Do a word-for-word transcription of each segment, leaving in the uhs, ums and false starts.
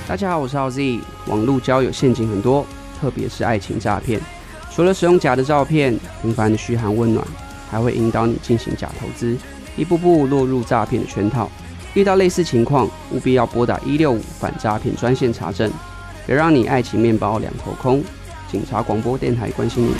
大家好，我是浩 Z。网络交友陷阱很多，特别是爱情诈骗。除了使用假的照片、频繁的嘘寒问暖，还会引导你进行假投资，一步步落入诈骗的圈套。遇到类似情况，务必要拨打一六五反诈骗专线查证，别让你爱情面包两头空。警察广播电台关心你。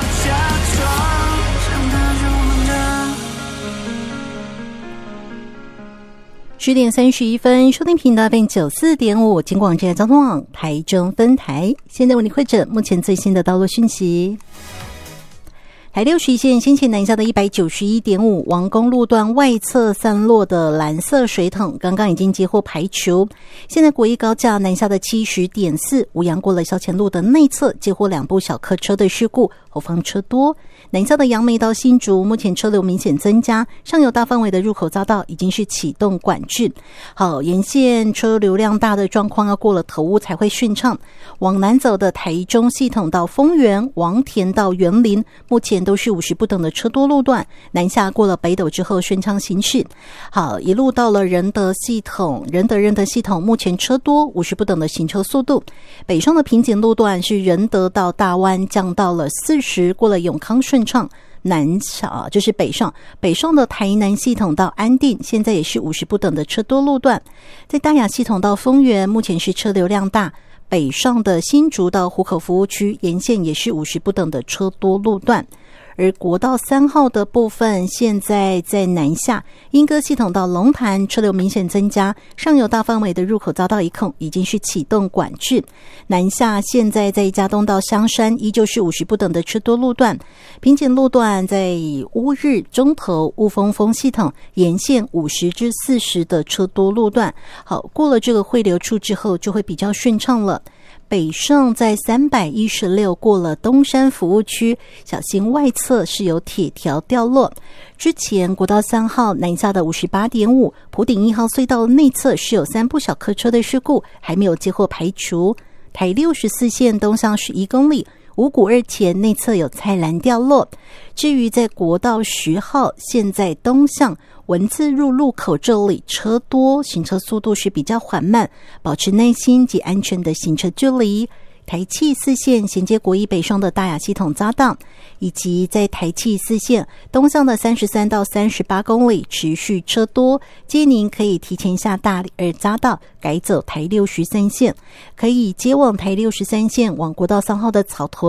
十点三十一分，收听频道 F M 九四点五，警广站交通网台中分台。现在为你汇整目前最新的道路讯息。台六十一线先前南下的一百九十一点五王公路段外侧散落的蓝色水桶，刚刚已经接获排除。现在国一高架南下的七十点四吴阳过了消前路的内侧，接获两部小客车的事故，后方车多。南下的杨梅到新竹，目前车流明显增加，上游大范围的入口匝道已经是启动管制。好，沿线车流量大的状况要过了头屋才会顺畅。往南走的台中系统到丰原、王田到园林，目前都是五十不等的车多路段，南下过了北斗之后顺畅行驶。好，一路到了仁德系统，仁德仁德系统目前车多，五十不等的行车速度。北上的瓶颈路段是仁德到大湾降到了四十，过了永康顺畅。南啊，就是北上，北上的台南系统到安定，现在也是五十不等的车多路段。在大雅系统到丰原，目前是车流量大。北上的新竹到湖口服务区沿线也是五十不等的车多路段。而国道三号的部分，现在在南下，莺歌系统到龙潭车流明显增加，上游大范围的入口匝道一控已经是启动管制。南下现在在嘉东到香山依旧是五十不等的车多路段，瓶颈路段在乌日、中投、雾峰峰系统沿线五十至四十的车多路段。好，过了这个汇流处之后就会比较顺畅了。北上在三百一十六过了东山服务区，小心外侧是有铁条掉落。之前国道三号南下的五十八点五埔顶一号隧道内侧是有三部小客车的事故，还没有接获排除。台六十四线东向十一公里五股二前内侧有菜篮掉落。至于在国道十号现在东向文字入路口这里车多，行车速度是比较缓慢，保持耐心及安全的行车距离。台七四线衔接国一北上的大雅系统匝道，以及在台七四线东向的三十三到三十八公里持续车多，建议您可以提前下大里二匝道，改走台六十三线，可以接往台六十三线往国道三号的草屯。